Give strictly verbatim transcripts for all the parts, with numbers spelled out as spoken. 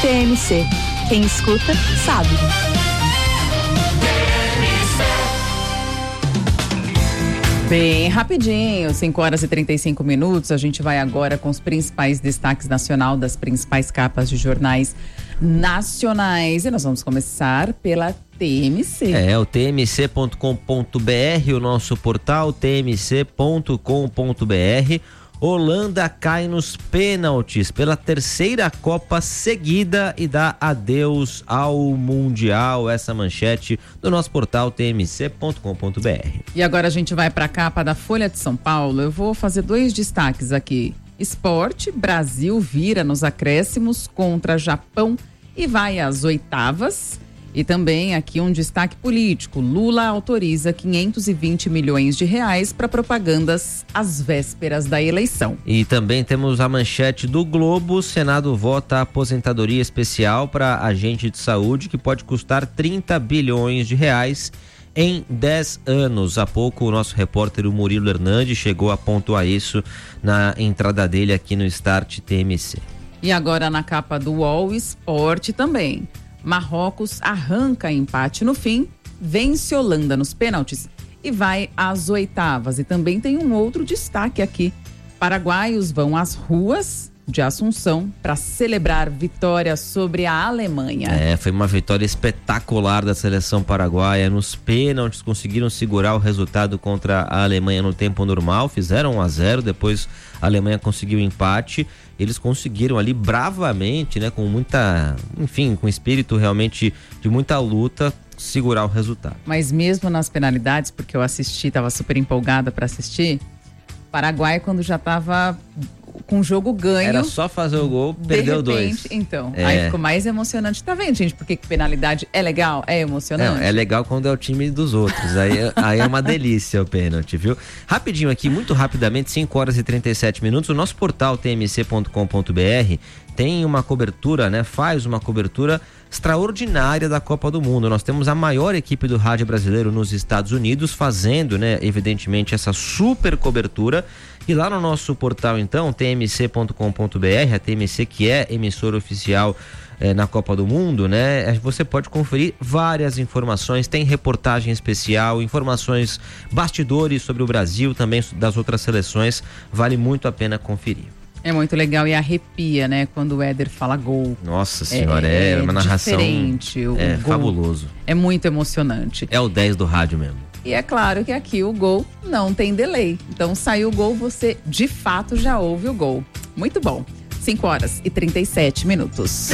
T M C. Quem escuta, sabe. Bem rapidinho, cinco horas e trinta e cinco minutos. A gente vai agora com os principais destaques nacional das principais capas de jornais nacionais. E nós vamos começar pela T M C. É, o t m c ponto com ponto b r, o nosso portal t m c ponto com ponto b r. Holanda cai nos pênaltis pela terceira Copa seguida e dá adeus ao Mundial. Essa manchete do nosso portal t m c ponto com ponto b r. E agora a gente vai para a capa da Folha de São Paulo. Eu vou fazer dois destaques aqui. Esporte, Brasil vira nos acréscimos contra Japão e vai às oitavas. E também aqui um destaque político. Lula autoriza quinhentos e vinte milhões de reais para propagandas às vésperas da eleição. E também temos a manchete do Globo. O Senado vota a aposentadoria especial para agente de saúde que pode custar trinta bilhões de reais em dez anos. Há pouco o nosso repórter o Murilo Hernandes chegou a pontuar isso na entrada dele aqui no Start T M C. E agora na capa do U O L, esporte também. Marrocos arranca empate no fim, vence Holanda nos pênaltis e vai às oitavas. E também tem um outro destaque aqui. Paraguaios vão às ruas de Assunção para celebrar vitória sobre a Alemanha. É, foi uma vitória espetacular da seleção paraguaia. Nos pênaltis conseguiram segurar o resultado contra a Alemanha no tempo normal, fizeram um a zero, depois a Alemanha conseguiu empate. Eles conseguiram ali bravamente, né, com muita, enfim, com espírito realmente de muita luta, segurar o resultado. Mas mesmo nas penalidades, porque eu assisti, estava super empolgada para assistir, Paraguai quando já estava com o jogo ganho. Era só fazer o gol, perdeu repente, dois. Então, é. aí ficou mais emocionante. Tá vendo, gente? Porque penalidade é legal, é emocionante. Não, é legal quando é o time dos outros. Aí, aí é uma delícia o pênalti, viu? Rapidinho aqui, muito rapidamente, cinco horas e trinta e sete minutos. O nosso portal t m c ponto com ponto b r tem uma cobertura, né? Faz uma cobertura extraordinária da Copa do Mundo. Nós temos a maior equipe do rádio brasileiro nos Estados Unidos fazendo, né, evidentemente, essa super cobertura. E lá no nosso portal, então, t m c ponto com ponto b r, a T M C que é emissora oficial eh, na Copa do Mundo, né? Você pode conferir várias informações, tem reportagem especial, informações, bastidores sobre o Brasil, também das outras seleções, vale muito a pena conferir. É muito legal e arrepia, né? Quando o Éder fala gol. Nossa senhora, é, é uma narração diferente. O é gol fabuloso. É muito emocionante. É o dez do rádio mesmo. E é claro que aqui o gol não tem delay. Então saiu o gol, você de fato já ouve o gol. Muito bom. cinco horas e trinta e sete minutos.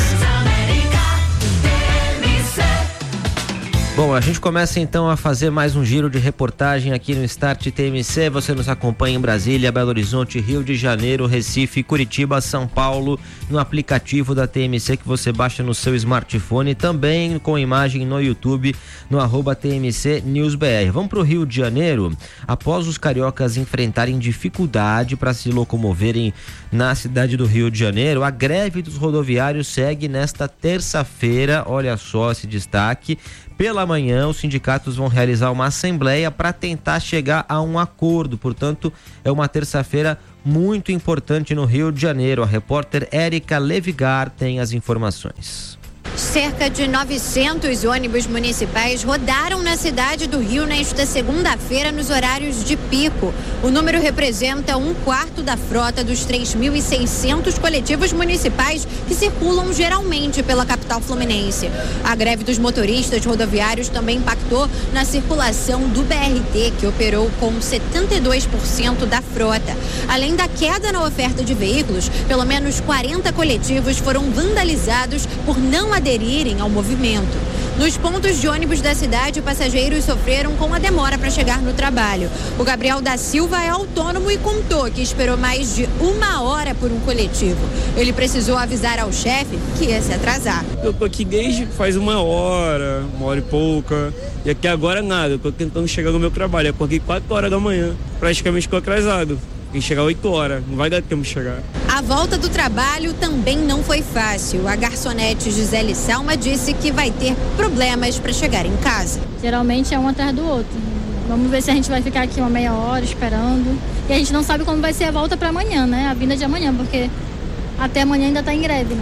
Bom, a gente começa então a fazer mais um giro de reportagem aqui no Start T M C. Você nos acompanha em Brasília, Belo Horizonte, Rio de Janeiro, Recife, Curitiba, São Paulo, no aplicativo da T M C que você baixa no seu smartphone, também com imagem no YouTube, no arroba T M C News B R. Vamos para o Rio de Janeiro. Após os cariocas enfrentarem dificuldade para se locomoverem na cidade do Rio de Janeiro, a greve dos rodoviários segue nesta terça-feira. Olha só esse destaque. Pela manhã, os sindicatos vão realizar uma assembleia para tentar chegar a um acordo. Portanto, é uma terça-feira muito importante no Rio de Janeiro. A repórter Érica Levigar tem as informações. Cerca de novecentos ônibus municipais rodaram na cidade do Rio nesta segunda-feira nos horários de pico. O número representa um quarto da frota dos três mil e seiscentos coletivos municipais que circulam geralmente pela capital fluminense. A greve dos motoristas rodoviários também impactou na circulação do B R T, que operou com setenta e dois por cento da frota. Além da queda na oferta de veículos, pelo menos quarenta coletivos foram vandalizados por não aderirem ao movimento. Nos pontos de ônibus da cidade, passageiros sofreram com a demora para chegar no trabalho. O Gabriel da Silva é autônomo e contou que esperou mais de uma hora por um coletivo. Ele precisou avisar ao chefe que ia se atrasar. Eu tô aqui desde faz uma hora, uma hora e pouca, e aqui agora nada. Eu tô tentando chegar no meu trabalho. Eu acordei quatro horas da manhã, praticamente ficou atrasado. Tem que chegar oito horas, não vai dar tempo de chegar. A volta do trabalho também não foi fácil. A garçonete Gisele Salma disse que vai ter problemas para chegar em casa. Geralmente é um atrás do outro. Vamos ver se a gente vai ficar aqui uma meia hora esperando. E a gente não sabe como vai ser a volta para amanhã, né? A vinda de amanhã, porque até amanhã ainda está em greve, né?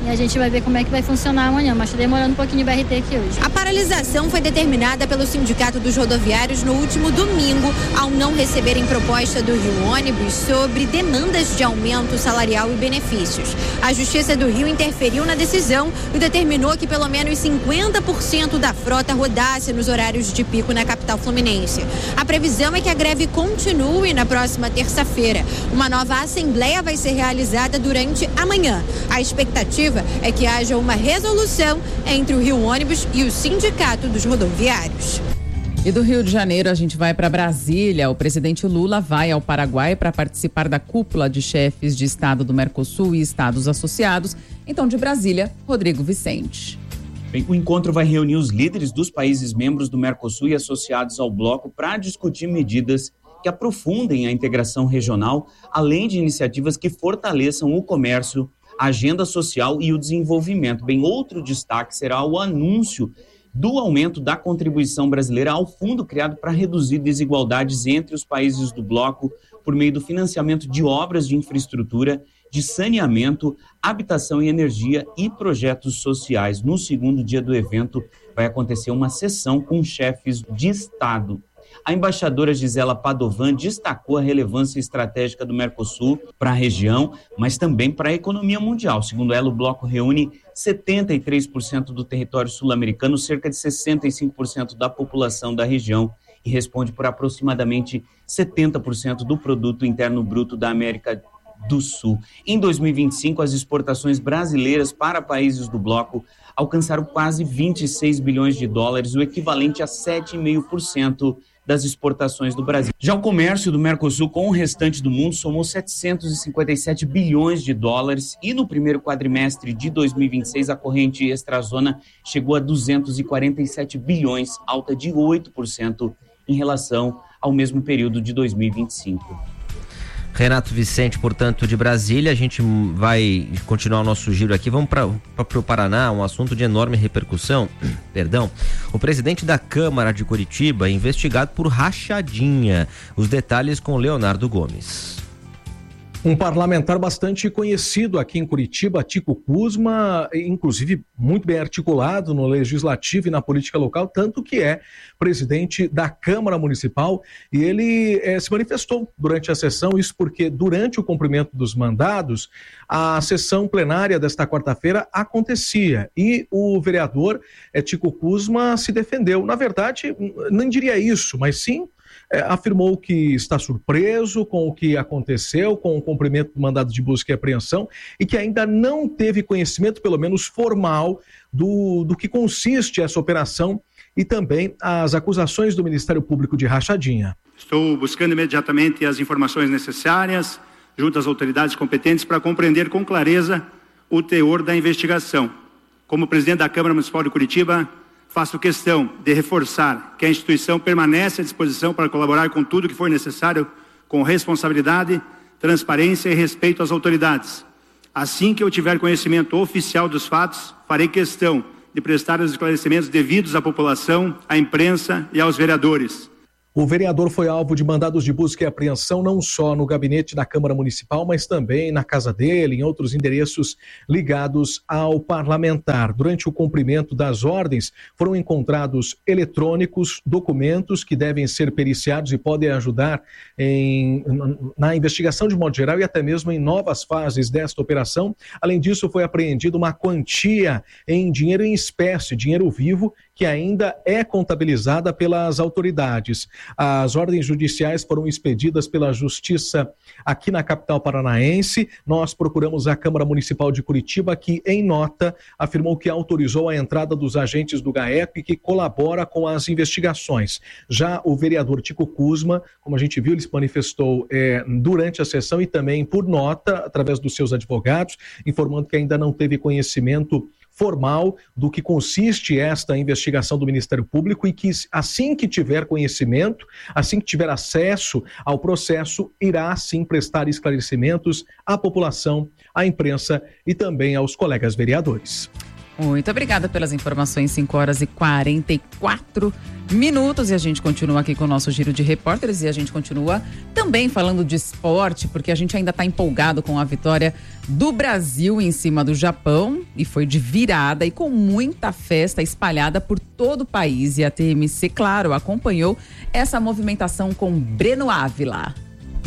E a gente vai ver como é que vai funcionar amanhã, mas está demorando um pouquinho o B R T aqui hoje. A paralisação foi determinada pelo Sindicato dos Rodoviários no último domingo, ao não receberem proposta do Rio Ônibus sobre demandas de aumento salarial e benefícios. A Justiça do Rio interferiu na decisão e determinou que pelo menos cinquenta por cento da frota rodasse nos horários de pico na capital fluminense. A previsão é que a greve continue na próxima terça-feira. Uma nova assembleia vai ser realizada durante a manhã. A expectativa é que haja uma resolução entre o Rio Ônibus e o Sindicato dos Rodoviários. E do Rio de Janeiro a gente vai para Brasília. O presidente Lula vai ao Paraguai para participar da cúpula de chefes de Estado do Mercosul e estados associados. Então, de Brasília, Rodrigo Vicente. Bem, o encontro vai reunir os líderes dos países membros do Mercosul e associados ao bloco para discutir medidas que aprofundem a integração regional, além de iniciativas que fortaleçam o comércio, a agenda social e o desenvolvimento. Bem, outro destaque será o anúncio do aumento da contribuição brasileira ao fundo criado para reduzir desigualdades entre os países do bloco por meio do financiamento de obras de infraestrutura, de saneamento, habitação e energia e projetos sociais. No segundo dia do evento vai acontecer uma sessão com chefes de Estado. A embaixadora Gisela Padovan destacou a relevância estratégica do Mercosul para a região, mas também para a economia mundial. Segundo ela, o bloco reúne setenta e três por cento do território sul-americano, cerca de sessenta e cinco por cento da população da região e responde por aproximadamente setenta por cento do produto interno bruto da América do Sul. Em dois mil e vinte e cinco, as exportações brasileiras para países do bloco alcançaram quase vinte e seis bilhões de dólares, o equivalente a sete vírgula cinco por cento das exportações do Brasil. Já o comércio do Mercosul com o restante do mundo somou setecentos e cinquenta e sete bilhões de dólares e no primeiro quadrimestre de dois mil e vinte e seis a corrente extrazona chegou a duzentos e quarenta e sete bilhões, alta de oito por cento em relação ao mesmo período de dois mil e vinte e cinco. Renato Vicente, portanto, de Brasília. A gente vai continuar o nosso giro aqui. Vamos para o Paraná, um assunto de enorme repercussão. Perdão. O presidente da Câmara de Curitiba é investigado por rachadinha. Os detalhes com Leonardo Gomes. Um parlamentar bastante conhecido aqui em Curitiba, Tico Kuzma, inclusive muito bem articulado no legislativo e na política local, tanto que é presidente da Câmara Municipal, e ele eh, se manifestou durante a sessão, isso porque durante o cumprimento dos mandados, a sessão plenária desta quarta-feira acontecia, e o vereador eh, Tico Kuzma se defendeu. Na verdade, não diria isso, mas sim É, afirmou que está surpreso com o que aconteceu, com o cumprimento do mandado de busca e apreensão e que ainda não teve conhecimento, pelo menos formal, do, do que consiste essa operação e também as acusações do Ministério Público de rachadinha. Estou buscando imediatamente as informações necessárias junto às autoridades competentes para compreender com clareza o teor da investigação. Como presidente da Câmara Municipal de Curitiba, faço questão de reforçar que a instituição permanece à disposição para colaborar com tudo que for necessário, com responsabilidade, transparência e respeito às autoridades. Assim que eu tiver conhecimento oficial dos fatos, farei questão de prestar os esclarecimentos devidos à população, à imprensa e aos vereadores. O vereador foi alvo de mandados de busca e apreensão não só no gabinete da Câmara Municipal, mas também na casa dele, em outros endereços ligados ao parlamentar. Durante o cumprimento das ordens, foram encontrados eletrônicos, documentos que devem ser periciados e podem ajudar em, na investigação de modo geral e até mesmo em novas fases desta operação. Além disso, foi apreendida uma quantia em dinheiro em espécie, dinheiro vivo, que ainda é contabilizada pelas autoridades. As ordens judiciais foram expedidas pela Justiça aqui na capital paranaense. Nós procuramos a Câmara Municipal de Curitiba, que em nota afirmou que autorizou a entrada dos agentes do GAECO e que colabora com as investigações. Já o vereador Tico Kuzma, como a gente viu, ele se manifestou é, durante a sessão e também por nota, através dos seus advogados, informando que ainda não teve conhecimento formal do que consiste esta investigação do Ministério Público e que assim que tiver conhecimento, assim que tiver acesso ao processo, irá sim prestar esclarecimentos à população, à imprensa e também aos colegas vereadores. Muito obrigada pelas informações, cinco horas e quarenta e quatro minutos, e a gente continua aqui com o nosso giro de repórteres e a gente continua também falando de esporte, porque a gente ainda está empolgado com a vitória do Brasil em cima do Japão, e foi de virada e com muita festa espalhada por todo o país, e a T M C, claro, acompanhou essa movimentação com Breno Ávila.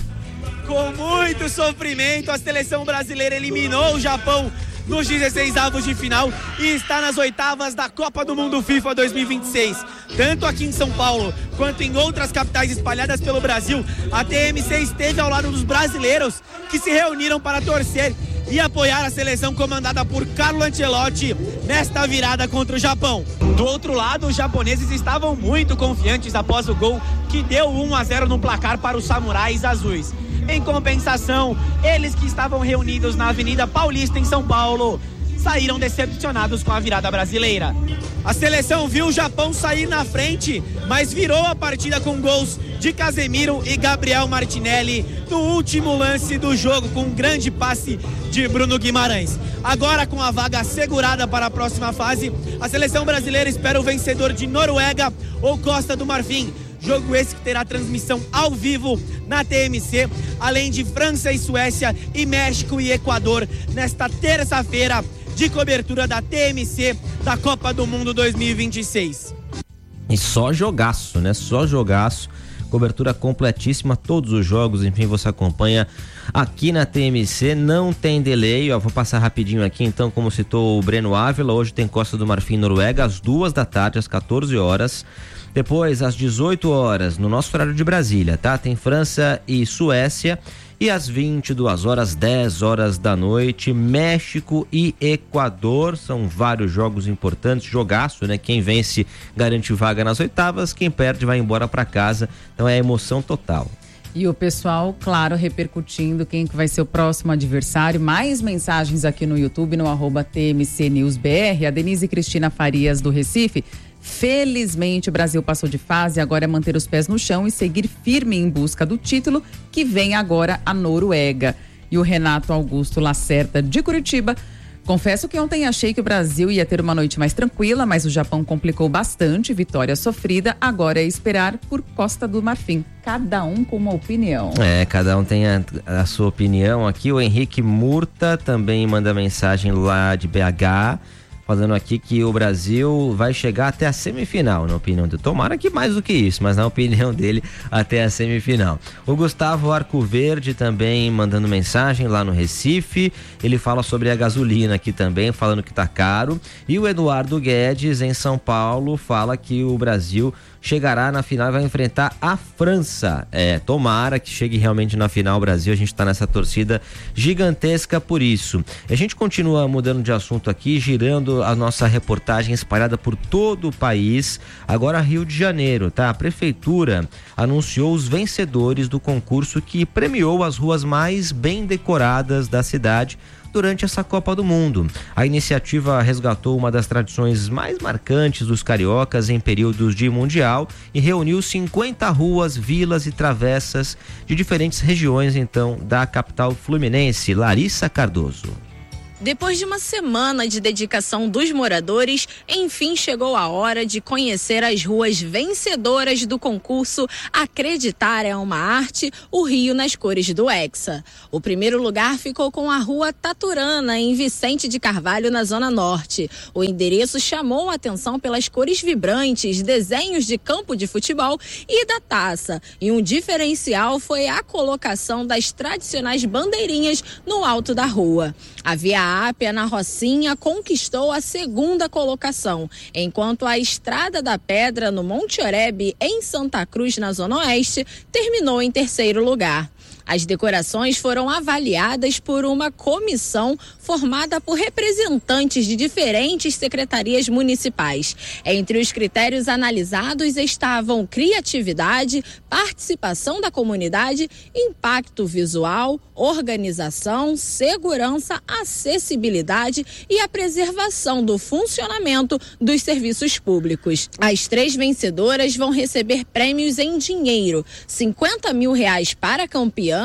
Com muito sofrimento, a seleção brasileira eliminou o Japão nos dezesseis avos de final e está nas oitavas da Copa do Mundo FIFA dois mil e vinte e seis. Tanto aqui em São Paulo quanto em outras capitais espalhadas pelo Brasil, a T M C esteve ao lado dos brasileiros que se reuniram para torcer e apoiar a seleção comandada por Carlo Ancelotti nesta virada contra o Japão. Do outro lado, os japoneses estavam muito confiantes após o gol que deu um a zero no placar para os samurais azuis. Em compensação, eles que estavam reunidos na Avenida Paulista, em São Paulo, saíram decepcionados com a virada brasileira. A seleção viu o Japão sair na frente, mas virou a partida com gols de Casemiro e Gabriel Martinelli no último lance do jogo, com um grande passe de Bruno Guimarães. Agora, com a vaga assegurada para a próxima fase, a seleção brasileira espera o vencedor de Noruega ou Costa do Marfim. Jogo esse que terá transmissão ao vivo na T M C, além de França e Suécia e México e Equador, nesta terça-feira de cobertura da T M C da Copa do Mundo dois mil e vinte e seis. E só jogaço, né? Só jogaço. Cobertura completíssima, todos os jogos, enfim, você acompanha aqui na T M C, não tem delay, ó, vou passar rapidinho aqui, então, como citou o Breno Ávila, hoje tem Costa do Marfim e Noruega, às duas da tarde, às quatorze horas. Depois, às dezoito horas, no nosso horário de Brasília, tá? Tem França e Suécia. E às vinte e duas horas, dez horas da noite, México e Equador. São vários jogos importantes, jogaço, né? Quem vence garante vaga nas oitavas, quem perde vai embora para casa. Então é emoção total. E o pessoal, claro, repercutindo quem que vai ser o próximo adversário. Mais mensagens aqui no YouTube, no arroba T M C News B R. A Denise Cristina Farias, do Recife. Felizmente o Brasil passou de fase, agora é manter os pés no chão e seguir firme em busca do título, que vem agora a Noruega. E o Renato Augusto Lacerda, de Curitiba: confesso que ontem achei que o Brasil ia ter uma noite mais tranquila, mas o Japão complicou bastante, vitória sofrida, agora é esperar por Costa do Marfim. Cada um com uma opinião. É, cada um tem a, a sua opinião aqui. O Henrique Murta também manda mensagem lá de B H, falando aqui que o Brasil vai chegar até a semifinal, na opinião dele. Tomara que mais do que isso, mas na opinião dele, até a semifinal. O Gustavo Arcoverde também mandando mensagem lá no Recife. Ele fala sobre a gasolina aqui também, falando que tá caro. E o Eduardo Guedes, em São Paulo, fala que o Brasil chegará na final e vai enfrentar a França. É, tomara que chegue realmente na final o Brasil, a gente tá nessa torcida gigantesca por isso. A gente continua mudando de assunto aqui, girando a nossa reportagem espalhada por todo o país. Agora Rio de Janeiro, tá? A prefeitura anunciou os vencedores do concurso que premiou as ruas mais bem decoradas da cidade durante essa Copa do Mundo. A iniciativa resgatou uma das tradições mais marcantes dos cariocas em períodos de mundial e reuniu cinquenta ruas, vilas e travessas de diferentes regiões, então, da capital fluminense. Larissa Cardoso. Depois de uma semana de dedicação dos moradores, enfim chegou a hora de conhecer as ruas vencedoras do concurso Acreditar é uma Arte, o Rio nas cores do Hexa. O primeiro lugar ficou com a Rua Taturana, em Vicente de Carvalho, na Zona Norte. O endereço chamou a atenção pelas cores vibrantes, desenhos de campo de futebol e da taça. E um diferencial foi a colocação das tradicionais bandeirinhas no alto da rua. A Via Ápia, na Rocinha, conquistou a segunda colocação, enquanto a Estrada da Pedra, no Monte Oreb, em Santa Cruz, na Zona Oeste, terminou em terceiro lugar. As decorações foram avaliadas por uma comissão formada por representantes de diferentes secretarias municipais. Entre os critérios analisados estavam criatividade, participação da comunidade, impacto visual, organização, segurança, acessibilidade e a preservação do funcionamento dos serviços públicos. As três vencedoras vão receber prêmios em dinheiro: cinquenta mil reais para a campeã,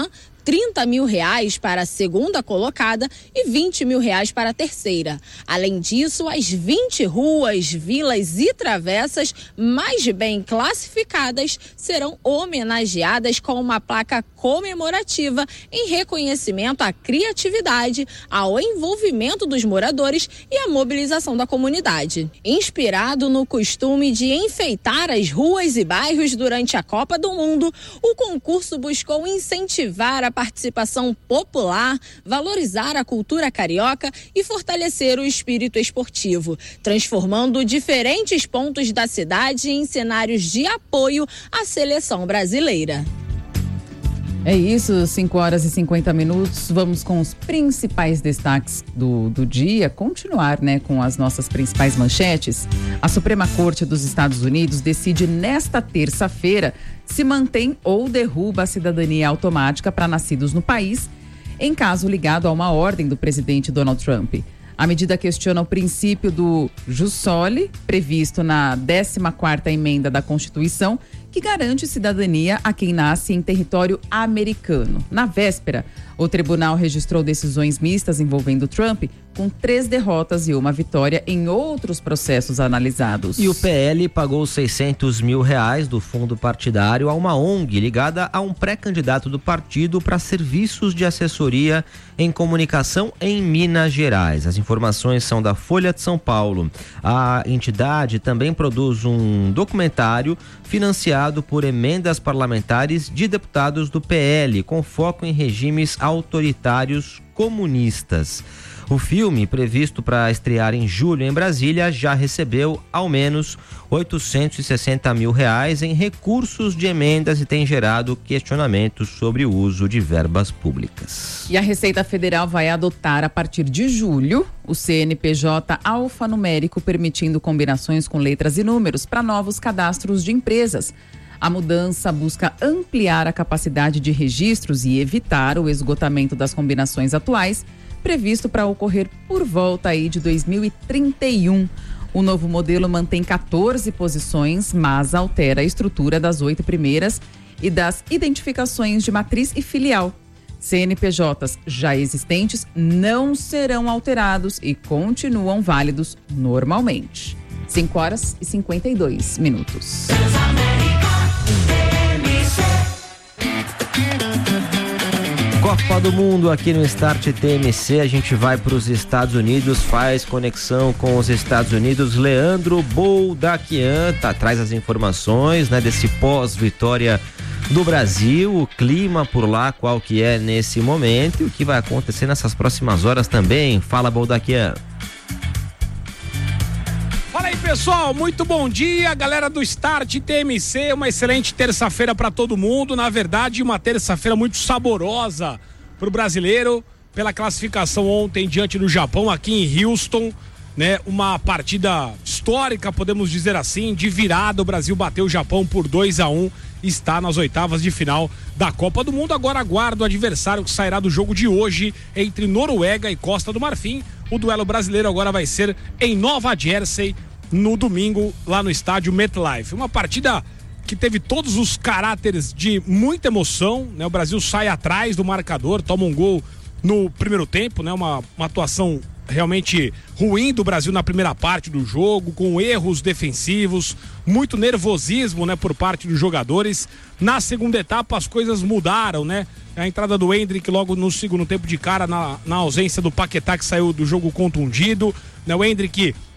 trinta mil reais para a segunda colocada e vinte mil reais para a terceira. Além disso, as vinte ruas, vilas e travessas mais bem classificadas serão homenageadas com uma placa comemorativa em reconhecimento à criatividade, ao envolvimento dos moradores e à mobilização da comunidade. Inspirado no costume de enfeitar as ruas e bairros durante a Copa do Mundo, o concurso buscou incentivar a participação popular, valorizar a cultura carioca e fortalecer o espírito esportivo, transformando diferentes pontos da cidade em cenários de apoio à seleção brasileira. É isso, cinco horas e cinquenta minutos. Vamos com os principais destaques do, do dia. Continuar, né, com as nossas principais manchetes. A Suprema Corte dos Estados Unidos decide nesta terça-feira se mantém ou derruba a cidadania automática para nascidos no país, em caso ligado a uma ordem do presidente Donald Trump. A medida questiona o princípio do jus soli, previsto na décima quarta emenda da Constituição, que garante cidadania a quem nasce em território americano. Na véspera, o tribunal registrou decisões mistas envolvendo Trump, com três derrotas e uma vitória em outros processos analisados. E o P L pagou seiscentos mil reais do fundo partidário a uma O N G ligada a um pré-candidato do partido para serviços de assessoria em comunicação em Minas Gerais. As informações são da Folha de São Paulo. A entidade também produz um documentário financiado por emendas parlamentares de deputados do P L, com foco em regimes autoritários comunistas. O filme, previsto para estrear em julho em Brasília, já recebeu ao menos oitocentos e sessenta mil reais em recursos de emendas e tem gerado questionamentos sobre o uso de verbas públicas. E a Receita Federal vai adotar, a partir de julho, o C N P J alfanumérico, permitindo combinações com letras e números para novos cadastros de empresas. A mudança busca ampliar a capacidade de registros e evitar o esgotamento das combinações atuais, previsto para ocorrer por volta aí de dois mil e trinta e um. O novo modelo mantém quatorze posições, mas altera a estrutura das oito primeiras e das identificações de matriz e filial. C N P Js já existentes não serão alterados e continuam válidos normalmente. cinco horas e cinquenta e dois minutos. Copa do Mundo aqui no Start T M C, a gente vai para os Estados Unidos, faz conexão com os Estados Unidos. Leandro Boldaquian tá, traz as informações, né, desse pós-vitória do Brasil, o clima por lá, qual que é nesse momento e o que vai acontecer nessas próximas horas também. Fala, Boldaquian. Fala aí, pessoal, muito bom dia, galera do Start T M C, uma excelente terça-feira para todo mundo, na verdade uma terça-feira muito saborosa para o brasileiro, pela classificação ontem diante do Japão aqui em Houston, né, uma partida histórica, podemos dizer assim, de virada. O Brasil bateu o Japão por dois a um, está nas oitavas de final da Copa do Mundo. Agora aguarda o adversário que sairá do jogo de hoje entre Noruega e Costa do Marfim. O duelo brasileiro agora vai ser em Nova Jersey, no domingo, lá no estádio MetLife. Uma partida que teve todos os caráteres de muita emoção, né? O Brasil sai atrás do marcador, toma um gol no primeiro tempo, né? Uma, uma atuação realmente ruim do Brasil na primeira parte do jogo, com erros defensivos, muito nervosismo, né, por parte dos jogadores. Na segunda etapa as coisas mudaram, né? A entrada do Endrick logo no segundo tempo de cara, na, na ausência do Paquetá, que saiu do jogo contundido, né? O Endrick